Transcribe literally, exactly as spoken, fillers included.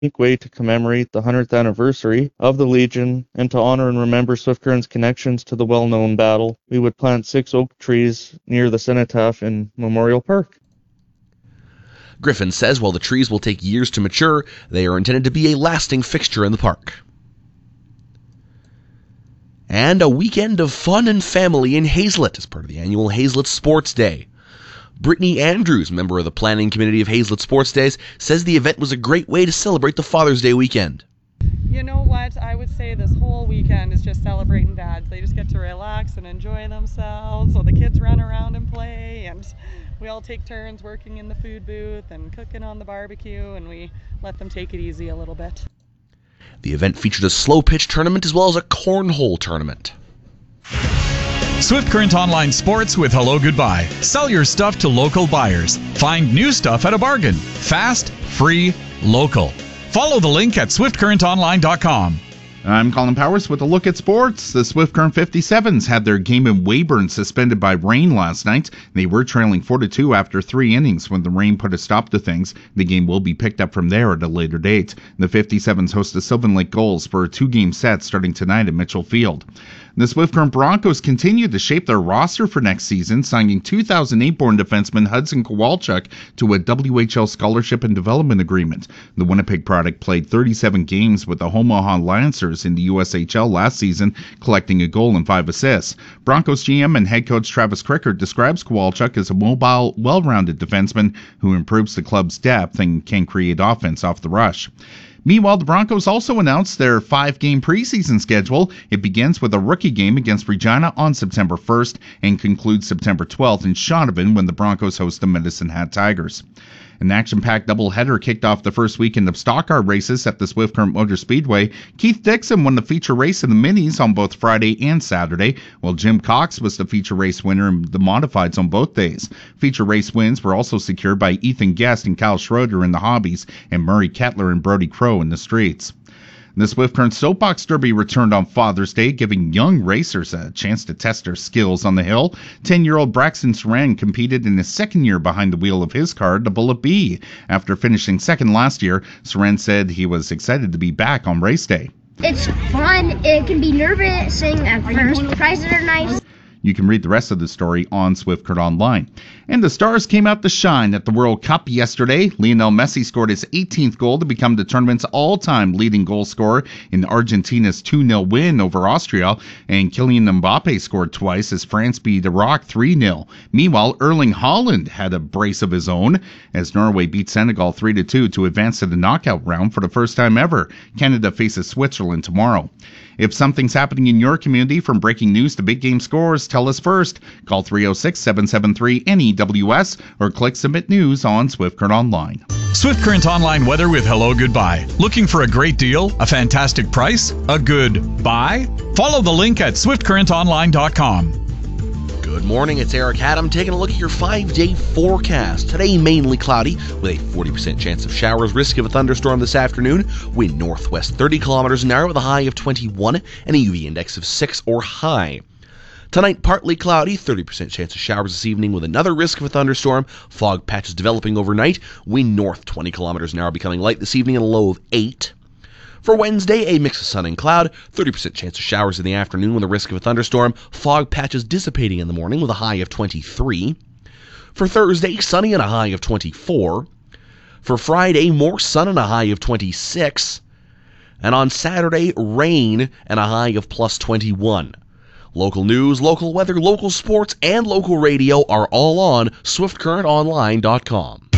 unique way to commemorate the one hundredth anniversary of the Legion and to honor and remember Swift Current's connections to the well-known battle, we would plant six oak trees near the cenotaph in Memorial Park. Griffin says while the trees will take years to mature, they are intended to be a lasting fixture in the park. And a weekend of fun and family in Hazelet as part of the annual Hazelet Sports Day. Brittany Andrews, member of the planning committee of Hazelet Sports Days, says the event was a great way to celebrate the Father's Day weekend. You know what? I would say this whole weekend is just celebrating dads. They just get to relax and enjoy themselves. So the kids run around and play, and we all take turns working in the food booth and cooking on the barbecue, and we let them take it easy a little bit. The event featured a slow pitch tournament as well as a cornhole tournament. Swift Current Online Sports with Hello Goodbye. Sell your stuff to local buyers. Find new stuff at a bargain. Fast, free, local. Follow the link at swift current online dot com. I'm Colin Powers with a look at sports. The Swift Current fifty-sevens had their game in Weyburn suspended by rain last night. They were trailing four to two after three innings when the rain put a stop to things. The game will be picked up from there at a later date. The fifty-sevens host the Sylvan Lake Gulls for a two-game set starting tonight at Mitchell Field. The Swift Current Broncos continue to shape their roster for next season, signing two thousand eight-born defenseman Hudson Kowalchuk to a W H L scholarship and development agreement. The Winnipeg product played thirty-seven games with the Omaha Lancers in the U S H L last season, collecting a goal and five assists. Broncos G M and head coach Travis Crickert describes Kowalchuk as a mobile, well-rounded defenseman who improves the club's depth and can create offense off the rush. Meanwhile, the Broncos also announced their five-game preseason schedule. It begins with a rookie game against Regina on September first and concludes September twelfth in Shaunavon when the Broncos host the Medicine Hat Tigers. An action-packed doubleheader kicked off the first weekend of stock car races at the Swift Current Motor Speedway. Keith Dixon won the feature race in the minis on both Friday and Saturday, while Jim Cox was the feature race winner in the modifieds on both days. Feature race wins were also secured by Ethan Guest and Kyle Schroeder in the hobbies and Murray Kettler and Brody Crow in the streets. The Swift Current Soapbox Derby returned on Father's Day, giving young racers a chance to test their skills on the hill. ten-year-old Braxton Saran competed in his second year behind the wheel of his car, the Bullet B. After finishing second last year, Saran said he was excited to be back on race day. It's fun. It can be nerve-wracking at first. Prizes are nice. You can read the rest of the story on Swift Current Online. And the Stars came out to shine at the World Cup yesterday. Lionel Messi scored his eighteenth goal to become the tournament's all-time leading goal scorer in Argentina's two nil win over Austria. And Kylian Mbappe scored twice as France beat Iraq three nil. Meanwhile, Erling Haaland had a brace of his own as Norway beat Senegal three to two to advance to the knockout round for the first time ever. Canada faces Switzerland tomorrow. If something's happening in your community, from breaking news to big game scores, tell us first. Call three oh six, seven seven three, N E W S or click Submit News on Swift Current Online. Swift Current Online weather with Hello Goodbye. Looking for a great deal, a fantastic price, a good buy? Follow the link at swift current online dot com. Good morning, it's Eric Adam taking a look at your five-day forecast. Today, mainly cloudy with a forty percent chance of showers, risk of a thunderstorm this afternoon. Wind northwest thirty kilometers an hour with a high of twenty-one and a U V index of six or high. Tonight, partly cloudy, thirty percent chance of showers this evening with another risk of a thunderstorm. Fog patches developing overnight. Wind north twenty kilometers an hour becoming light this evening and a low of eight. For Wednesday, a mix of sun and cloud, thirty percent chance of showers in the afternoon with a risk of a thunderstorm, fog patches dissipating in the morning with a high of twenty-three. For Thursday, sunny and a high of twenty-four. For Friday, more sun and a high of twenty-six. And on Saturday, rain and a high of plus twenty-one. Local news, local weather, local sports, and local radio are all on swift current online dot com.